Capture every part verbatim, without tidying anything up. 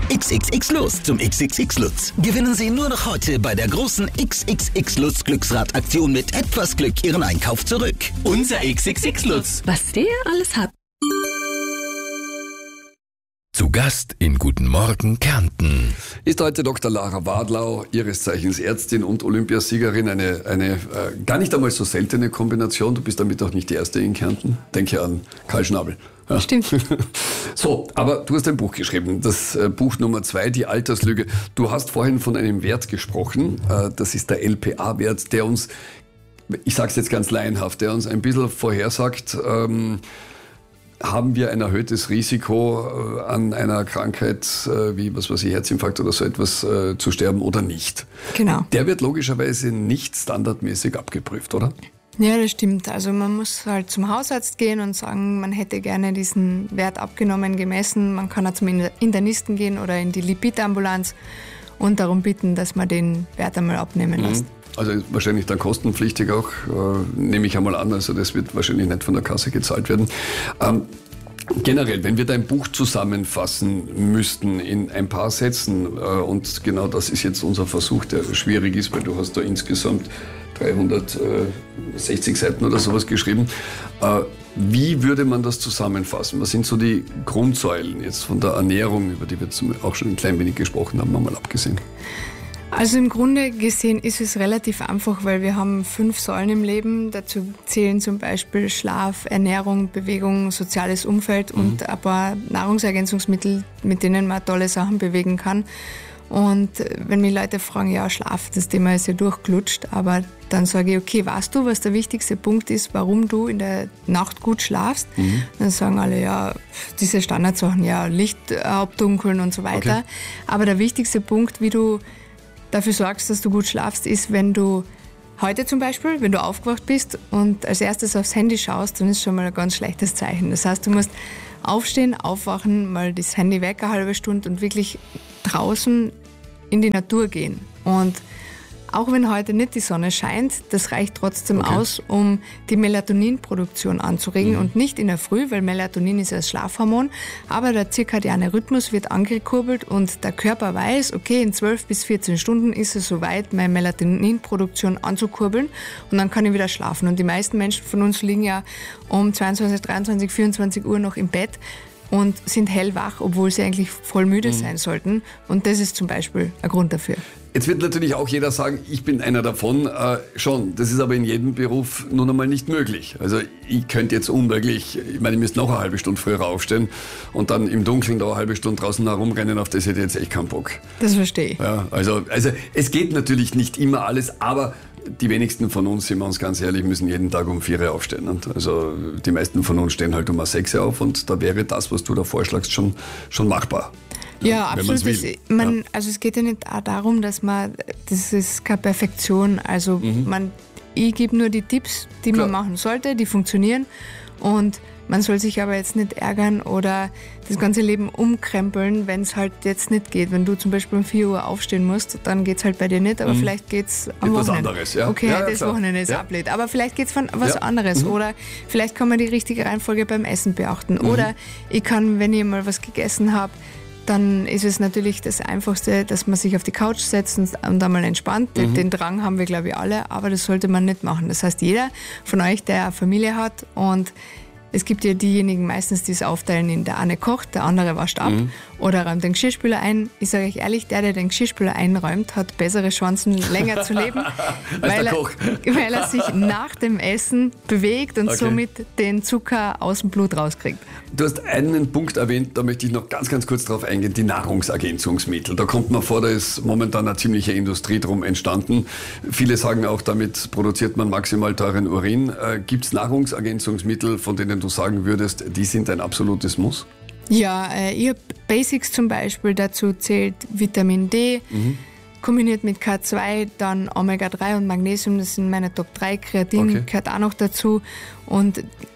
X X X Lutz zum X X X Lutz. Gewinnen Sie nur noch heute bei der großen X X X Lutz Glücksradaktion mit etwas Glück Ihren Einkauf zurück. Unser X X X Lutz. Was der alles hat. Zu Gast in Guten Morgen Kärnten ist heute Doktor Lara Wadlau, ihres Zeichens Ärztin und Olympiasiegerin. Eine, eine äh, gar nicht einmal so seltene Kombination. Du bist damit auch nicht die Erste in Kärnten. Denke an Karl Schnabel. Ja. Stimmt. So, aber du hast ein Buch geschrieben, das äh, Buch Nummer zwei, die Alterslüge. Du hast vorhin von einem Wert gesprochen, äh, das ist der L P A-Wert, der uns, ich sage es jetzt ganz laienhaft, der uns ein bisschen vorhersagt, ähm, haben wir ein erhöhtes Risiko äh, an einer Krankheit äh, wie, was weiß ich, Herzinfarkt oder so etwas äh, zu sterben oder nicht. Genau. Der wird logischerweise nicht standardmäßig abgeprüft, oder? Ja, das stimmt. Also man muss halt zum Hausarzt gehen und sagen, man hätte gerne diesen Wert abgenommen, gemessen. Man kann auch zum Internisten gehen oder in die Lipidambulanz und darum bitten, dass man den Wert einmal abnehmen lässt. Mhm. Also wahrscheinlich dann kostenpflichtig auch, äh, nehme ich einmal an. Also das wird wahrscheinlich nicht von der Kasse gezahlt werden. Ähm, generell, wenn wir dein Buch zusammenfassen müssten in ein paar Sätzen, äh, und genau das ist jetzt unser Versuch, der schwierig ist, weil du hast da insgesamt dreihundertsechzig Seiten oder sowas geschrieben. Äh, wie würde man das zusammenfassen? Was sind so die Grundsäulen jetzt von der Ernährung, über die wir auch schon ein klein wenig gesprochen haben, mal abgesehen? Also im Grunde gesehen ist es relativ einfach, weil wir haben fünf Säulen im Leben. Dazu zählen zum Beispiel Schlaf, Ernährung, Bewegung, soziales Umfeld mhm. und ein paar Nahrungsergänzungsmittel, mit denen man tolle Sachen bewegen kann. Und wenn mich Leute fragen, ja, Schlaf, das Thema ist ja durchglutscht, aber dann sage ich, okay, weißt du, was der wichtigste Punkt ist, warum du in der Nacht gut schlafst? Mhm. Dann sagen alle, ja, diese Standardsachen, ja, Licht abdunkeln und so weiter. Okay. Aber der wichtigste Punkt, wie du dafür sorgst, dass du gut schlafst, ist, wenn du heute zum Beispiel, wenn du aufgewacht bist und als erstes aufs Handy schaust, dann ist schon mal ein ganz schlechtes Zeichen. Das heißt, du musst aufstehen, aufwachen, mal das Handy weg eine halbe Stunde und wirklich draußen in die Natur gehen. Und auch wenn heute nicht die Sonne scheint, das reicht trotzdem okay. aus, um die Melatoninproduktion anzuregen mhm. und nicht in der Früh, weil Melatonin ist ja das Schlafhormon, aber der zirkadiane Rhythmus wird angekurbelt und der Körper weiß, okay, in zwölf bis vierzehn Stunden ist es soweit, meine Melatoninproduktion anzukurbeln und dann kann ich wieder schlafen. Und die meisten Menschen von uns liegen ja um zweiundzwanzig, dreiundzwanzig, vierundzwanzig Uhr noch im Bett und sind hellwach, obwohl sie eigentlich voll müde mhm. sein sollten. Und das ist zum Beispiel ein Grund dafür. Jetzt wird natürlich auch jeder sagen, ich bin einer davon. Äh, schon, das ist aber in jedem Beruf nun einmal nicht möglich. Also ich könnte jetzt unmöglich, ich meine, ich müsste noch eine halbe Stunde früher aufstehen und dann im Dunkeln da eine halbe Stunde draußen herumrennen, auf das hätte ich jetzt echt keinen Bock. Das verstehe ich. Ja, also, also es geht natürlich nicht immer alles, aber die wenigsten von uns, sind wir uns ganz ehrlich, müssen jeden Tag um vier Uhr aufstehen. Und also die meisten von uns stehen halt um sechs Uhr auf und da wäre das, was du da vorschlagst, schon, schon machbar. Ja, ja absolut. Das, man, ja. Also es geht ja nicht auch darum, dass man, das ist keine Perfektion. Also mhm. man, ich gebe nur die Tipps, die Klar. man machen sollte, die funktionieren und man soll sich aber jetzt nicht ärgern oder das ganze Leben umkrempeln, wenn es halt jetzt nicht geht. Wenn du zum Beispiel um vier Uhr aufstehen musst, dann geht es halt bei dir nicht, aber mhm. vielleicht geht es am Etwas Wochenende. anderes, ja. Okay, ja, ja, das klar. Wochenende ist ja. ablehnt. Aber vielleicht geht es von was ja. anderes mhm. oder vielleicht kann man die richtige Reihenfolge beim Essen beachten. Mhm. Oder ich kann, wenn ich mal was gegessen habe, dann ist es natürlich das Einfachste, dass man sich auf die Couch setzt und, und einmal entspannt. Mhm. Den Drang haben wir, glaube ich, alle, aber das sollte man nicht machen. Das heißt, jeder von euch, der eine Familie hat und es gibt ja diejenigen meistens, die es aufteilen in der eine kocht, der andere wascht ab mhm. oder räumt den Geschirrspüler ein. Ich sage euch ehrlich, der, der den Geschirrspüler einräumt, hat bessere Chancen, länger zu leben, weil, er, weil er sich nach dem Essen bewegt und okay. somit den Zucker aus dem Blut rauskriegt. Du hast einen Punkt erwähnt, da möchte ich noch ganz, ganz kurz drauf eingehen, die Nahrungsergänzungsmittel. Da kommt man vor, da ist momentan eine ziemliche Industrie drum entstanden. Viele sagen auch, damit produziert man maximal teuren Urin. Äh, Gibt es Nahrungsergänzungsmittel, von denen du sagen würdest, die sind ein absolutes Muss? Ja, äh, ich habe Basics zum Beispiel, dazu zählt Vitamin D, mhm. kombiniert mit K zwei, dann Omega drei und Magnesium, das sind meine Top drei, Kreatin okay. gehört auch noch dazu und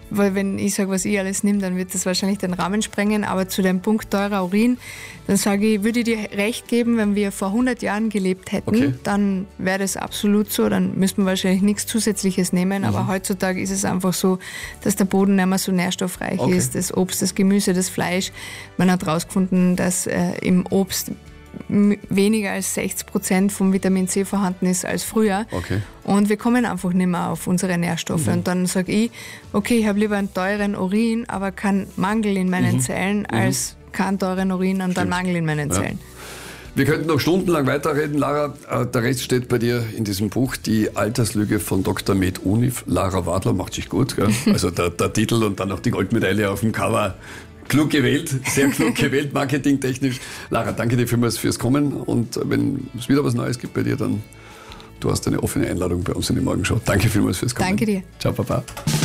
weil wenn ich sage, was ich alles nehme, dann wird das wahrscheinlich den Rahmen sprengen. Aber zu dem Punkt teurer Urin, dann sage ich, würde ich dir recht geben, wenn wir vor hundert Jahren gelebt hätten, okay. dann wäre das absolut so. Dann müssten wir wahrscheinlich nichts Zusätzliches nehmen. Mhm. Aber heutzutage ist es einfach so, dass der Boden nicht mehr so nährstoffreich okay. ist. Das Obst, das Gemüse, das Fleisch. Man hat herausgefunden, dass äh, im Obst weniger als sechzig Prozent vom Vitamin C vorhanden ist als früher. Okay. Und wir kommen einfach nicht mehr auf unsere Nährstoffe. Mhm. Und dann sage ich, okay, ich habe lieber einen teuren Urin, aber keinen Mangel in meinen mhm. Zellen, mhm. als keinen teuren Urin und dann Mangel in meinen Zellen. Ja. Wir könnten noch stundenlang weiterreden, Lara. Der Rest steht bei dir in diesem Buch, die Alterslüge von Doktor Med Univ. Lara Wadler macht sich gut. Gell? Also der, der Titel und dann noch die Goldmedaille auf dem Cover. Klug gewählt, sehr klug gewählt, marketingtechnisch. Lara, danke dir vielmals fürs Kommen und wenn es wieder was Neues gibt bei dir, dann du hast eine offene Einladung bei uns in die Morgenschau. Danke vielmals fürs Kommen. Danke dir. Ciao, Papa.